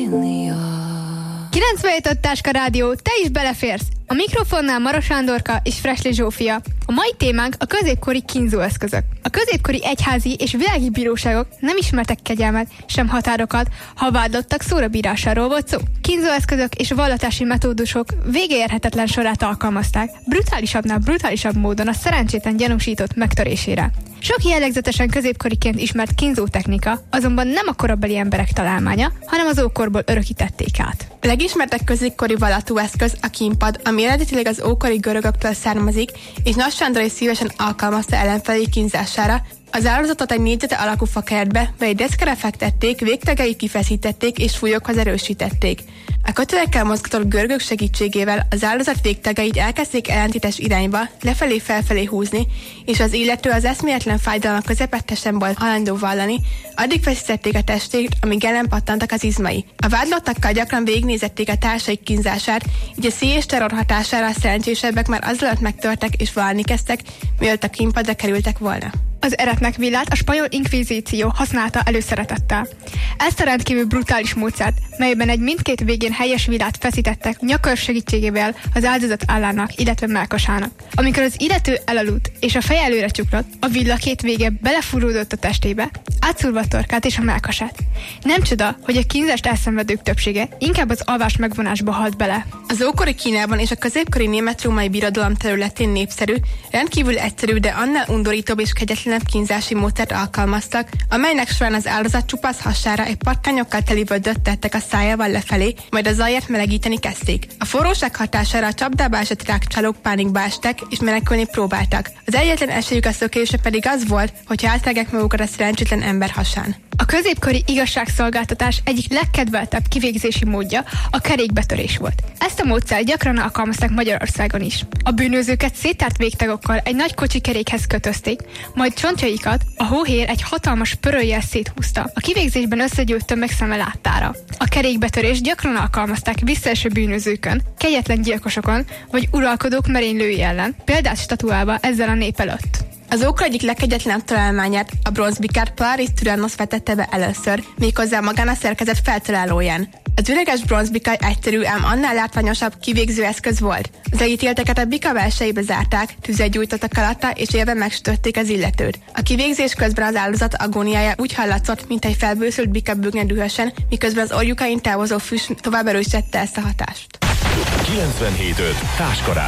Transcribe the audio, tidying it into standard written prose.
97 Táska Rádió, te is beleférsz! A mikrofonnál Maros Sándorka és Fresli Zsófia. A mai témánk a középkori kínzóeszközök. A középkori egyházi és világi bíróságok nem ismertek kegyelmet, sem határokat, ha vádlottak szórabírásáról volt szó. Kínzóeszközök és vallatási metódusok végeérhetetlen sorát alkalmazták, brutálisabbnál brutálisabb módon a szerencsétlen gyanúsított megtörésére. Sok jellegzetesen középkoriként ismert kínzó technika azonban nem a korabeli emberek találmánya, hanem az ókorból örökítették át. A legismertebb középkori vallató eszköz a kínpad, ami eredetileg az ókori görögöktől származik, és Nagy Sándor is szívesen alkalmazta ellenfelé kínzására. Az áldozatot egy négyzete alakú fakertbe, mely deszkára fektették, végtegeit kifeszítették és fújókhoz erősítették. A kötelekkel mozgatott görgök segítségével az áldozat végtegeit elkezdték ellentétes irányba, lefelé-felfelé húzni, és az illető az eszméletlen fájdalmak közepette sem volt hajlandó vallani, addig feszítették a testét, amíg ellen pattantak az izmai. A vádlottakkal gyakran végignézették a társaik kínzását, így a szíj és terror hatására a szerencsésebbek már azelőtt megtörtek és vallani kezdtek, mielőtt a kínpadra kerültek volna. Az eretnek villát a spanyol inkvizíció használta előszeretettel. Ezt a rendkívül brutális módszert, melyben egy mindkét végén helyes villát feszítettek nyakör segítségével az áldozat állának, illetve mellkasának. Amikor az illető elaludt és a feje előre csuklott, a villa két vége belefúródott a testébe, átszúrva a torkát és a mellkasát. Nem csoda, hogy a kínzást elszenvedők többsége inkább az alvás megvonásba halt bele. Az ókori Kínában és a középkori német-római birodalom területén népszerű, rendkívül egyszerű, de annál undorítóbb és kegyetlenebb kínzási módszert alkalmaztak, amelynek során az áldozat csupasz hasára egy patkányokkal teli vödröt tettek a szájával lefelé, majd az alját melegíteni kezdték. A forróság hatására a csapdába esett rákcsálók pánikba estek és menekülni próbáltak. Az egyetlen esélyük a szökése pedig az volt, hogy átrágják magukat a szerencsétlen ember hasán. A középkori igazságszolgáltatás egyik legkedveltebb kivégzési módja a kerékbetörés volt. Ezt a módszert gyakran alkalmazták Magyarországon is. A bűnözőket széttárt végtagokkal egy nagy kocsikerékhez kötözték, majd csontjaikat a hóhér egy hatalmas pöröllyel széthúzta, a kivégzésben összegyűlt tömeg szeme láttára. A kerékbetörést gyakran alkalmazták visszaeső bűnözőkön, kegyetlen gyilkosokon vagy uralkodók merénylői ellen, példát statuálva ezzel a nép előtt. Az ókor egyik legkegyetlenebb találmányát, a bronzbikát Polaris Tyrannos vetette be először, méghozzá magán a szerkezet feltalálóján. Az üreges bronzbika egyszerű, ám annál látványosabb kivégző eszköz volt. Az elítélteket a bika belsejébe zárták, tüzet gyújtottak alatta, és élve megsütötték az illetőt. A kivégzés közben az áldozat agóniája úgy hallatszott, mint egy felbőszült bika bőgne dühösen, miközben az orjukain távozó füst tovább erősítette ezt a hatást. 97.5 Táska Rádió.